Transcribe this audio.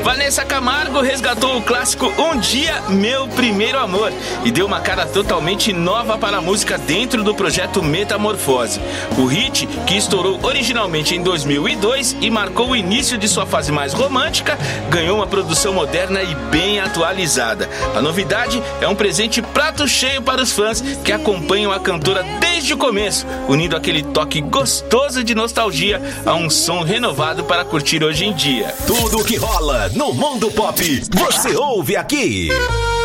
Vanessa Camargo resgatou o clássico Um Dia, Meu Primeiro Amor e deu uma cara totalmente nova para a música dentro do projeto Metamorfose. O hit, que estourou originalmente em 2002 e marcou o início de sua fase mais romântica, ganhou uma produção moderna e bem atualizada. A novidade é um presente prato cheio para os fãs que acompanham a cantora desde o começo, unindo aquele toque gostoso de nostalgia a um som renovado para curtir hoje em dia. Tudo o que rola no mundo pop, você ouve aqui.